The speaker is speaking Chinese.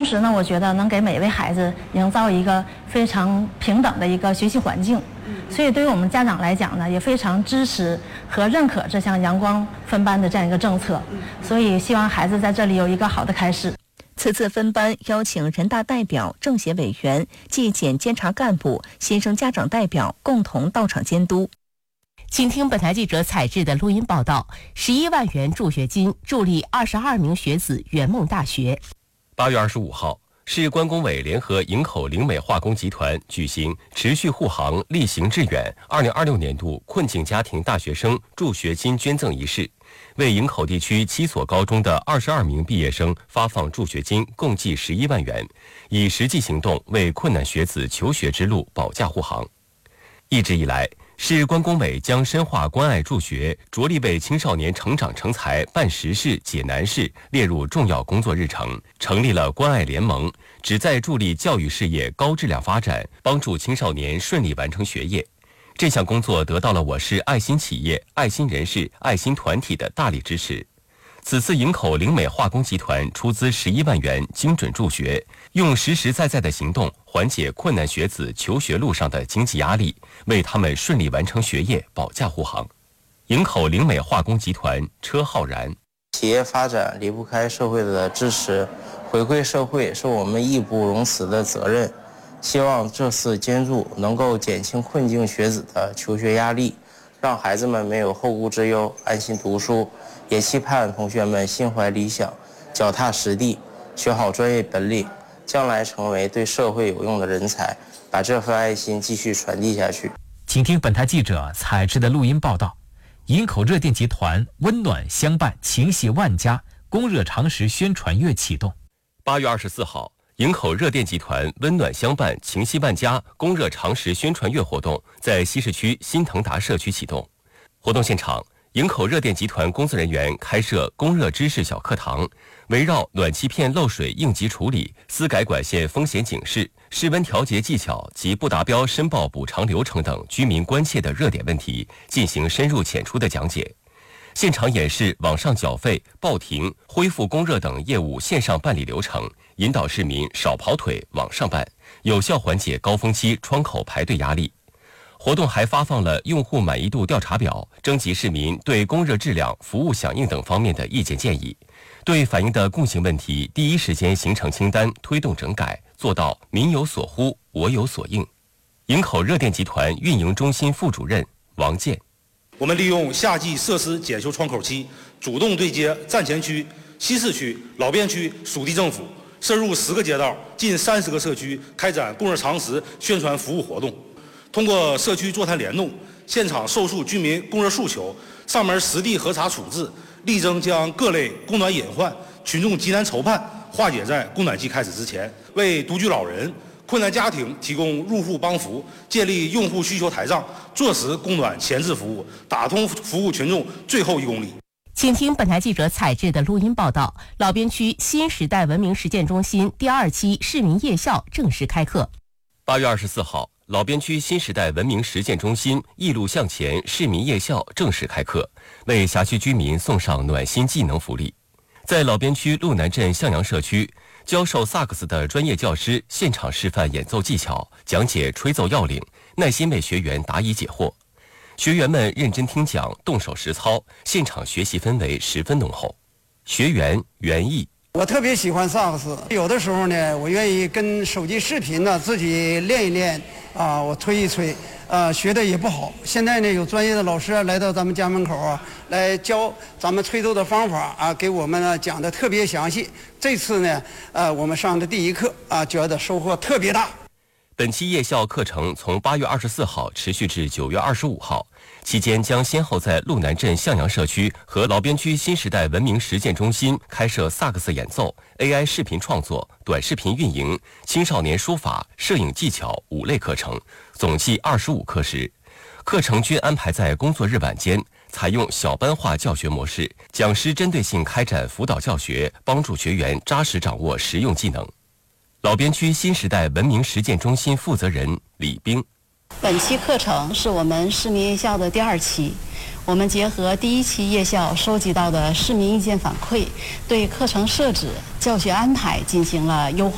时呢，我觉得能给每位孩子营造一个非常平等的一个学习环境。所以对于我们家长来讲呢，也非常支持和认可这项阳光分班的这样一个政策。所以希望孩子在这里有一个好的开始。 此次分班邀请人大代表、政协委员、纪检监察干部、新生家长代表共同到场监督。 请听本台记者采制的录音报道：11万元助学金助力22名学子圆梦大学。 8月25号，市关工委联合营口灵美化工集团举行持续护航、力行致远2026年度困境家庭大学生助学金捐赠仪式，为营口地区7所高中的22名毕业生发放助学金，共计11万元，以实际行动为困难学子求学之路保驾护航。一直以来，市关工委将深化关爱助学，着力为青少年成长成才办实事、解难事列入重要工作日程，成立了关爱联盟，旨在助力教育事业高质量发展，帮助青少年顺利完成学业。这项工作得到了我市爱心企业、爱心人士、爱心团体的大力支持。此次营口灵美化工集团出资11万元精准助学，用实实在在的行动缓解困难学子求学路上的经济压力，为他们顺利完成学业保驾护航。营口灵美化工集团车浩然： 企业发展离不开社会的支持，回馈社会是我们义不容辞的责任。希望这次捐助能够减轻困境学子的求学压力，让孩子们没有后顾之忧，安心读书。也期盼同学们心怀理想，脚踏实地，学好专业本领，将来成为对社会有用的人才，把这份爱心继续传递下去。 请听本台记者采制的录音报道：营口热电集团温暖相伴，情系万家供热常识宣传月启动。 8月24号，营口热电集团温暖相伴，情系万家供热常识宣传月活动在西市区新腾达社区启动。活动现场，营口热电集团工作人员开设供热知识小课堂，围绕暖气片漏水应急处理、私改管线风险警示、室温调节技巧及不达标申报补偿流程等居民关切的热点问题进行深入浅出的讲解。现场演示网上缴费、报停、恢复供热等业务线上办理流程，引导市民少跑腿网上办，有效缓解高峰期窗口排队压力。活动还发放了用户满意度调查表，征集市民对供热质量、服务响应等方面的意见建议，对反映的共性问题第一时间形成清单，推动整改，做到民有所呼，我有所应。营口热电集团运营中心副主任王健： 我们利用夏季设施检修窗口期，主动对接站前区、西市区、老边区属地政府，深入10个街道、近30个社区，开展供热常识宣传服务活动。通过社区座谈联动，现场受诉居民供热诉求，上门实地核查处置，力争将各类供暖隐患、群众急难愁盼化解在供暖季开始之前，为独居老人、困难家庭提供入户帮扶，建立用户需求台账，做实供暖前置服务，打通服务群众最后1公里。 请听本台记者采制的录音报道：老边区新时代文明实践中心第2期市民夜校正式开课。 8月24号，老边区新时代文明实践中心一路向前市民夜校正式开课，为辖区居民送上暖心技能福利。在老边区路南镇向阳社区，教授萨克斯的专业教师现场示范演奏技巧，讲解吹奏要领，耐心为学员答疑解惑。学员们认真听讲，动手实操，现场学习氛围十分浓厚。学员袁毅： 我特别喜欢萨克斯，有的时候呢，我愿意跟手机视频呢自己练一练啊，我吹一吹，学的也不好。现在呢，有专业的老师来到咱们家门口啊，来教咱们吹奏的方法啊，给我们呢讲的特别详细。这次呢，我们上的第1课啊，觉得收获特别大。 本期夜校课程从8月24号持续至9月25号，期间将先后在路南镇向阳社区和老边区新时代文明实践中心开设萨克斯演奏、AI 视频创作、短视频运营、青少年书法、摄影技巧5类课程，总计25课时。课程均安排在工作日晚间，采用小班化教学模式，讲师针对性开展辅导教学，帮助学员扎实掌握实用技能。老边区新时代文明实践中心负责人李冰： 本期课程是我们市民夜校的第2期，我们结合第1期夜校收集到的市民意见反馈，对课程设置、教学安排进行了优化。